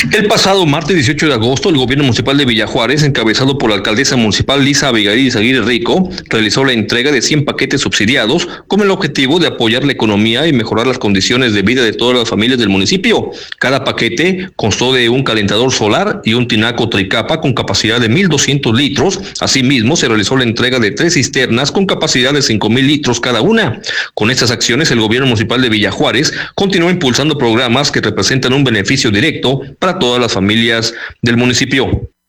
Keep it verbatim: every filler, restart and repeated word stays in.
El pasado martes dieciocho de agosto, el gobierno municipal de Villa Juárez, encabezado por la alcaldesa municipal Lisa Abigail Aguirre Rico, realizó la entrega de cien paquetes subsidiados con el objetivo de apoyar la economía y mejorar las condiciones de vida de todas las familias del municipio. Cada paquete constó de un calentador solar y un tinaco tricapa con capacidad de mil doscientos litros. Asimismo, se realizó la entrega de tres cisternas con capacidad de cinco mil litros cada una. Con estas acciones, el gobierno municipal de Villa Juárez continúa impulsando programas que representan un beneficio directo para todas las familias del municipio.